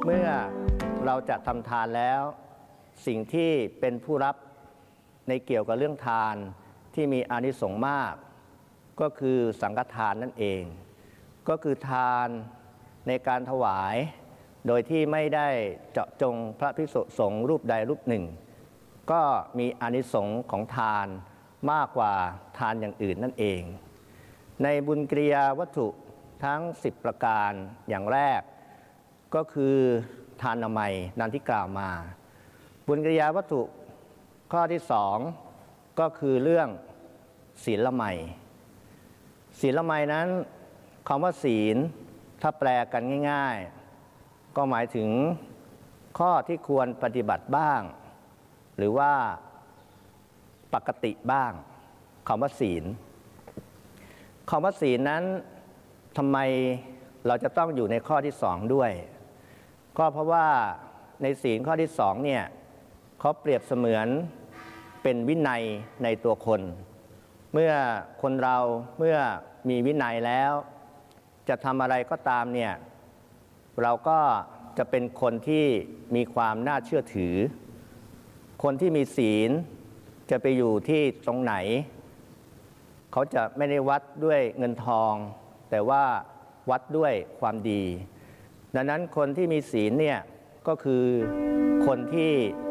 เมื่อเราจะทำทานแล้วสิ่งที่เป็นผู้รับในเกี่ยวกับเรื่องทานที่มีอานิสงส์มากก็คือสังฆทานนั่นเองก็คือทานในการถวายโดยที่ไม่ได้เจาะจงพระภิกษุสงฆ์รูปใดรูปหนึ่งก็มีอานิสงส์ของทานมากกว่าทานอย่างอื่นนั่นเองในบุญกิริยาวัตถุทั้ง10ประการอย่างแรกก็คือทานนามัยดังที่กล่าวมาบุญกิริยาวัตถุข้อที่2ก็คือเรื่องศีลละไมศีลละไมนั้นคำว่าศีลถ้าแปลกันง่ายๆก็หมายถึงข้อที่ควรปฏิบัติบ้างหรือว่าปกติบ้างคำว่าศีลคำว่าศีลนั้นทำไมเราจะต้องอยู่ในข้อที่2ด้วยก็เพราะว่าในศีลข้อที่2เนี่ยเขาเปรียบเสมือนเป็นวินัยในตัวคนเมื่อคนเราเมื่อมีวินัยแล้วจะทำอะไรก็ตามเนี่ยเราก็จะเป็นคนที่มีความน่าเชื่อถือคนที่มีศีลจะไปอยู่ที่ตรงไหนเขาจะไม่ได้วัดด้วยเงินทองแต่ว่าวัดด้วยความดีดังนั้นคนที่มีศีลเนี่ยก็คือคนที่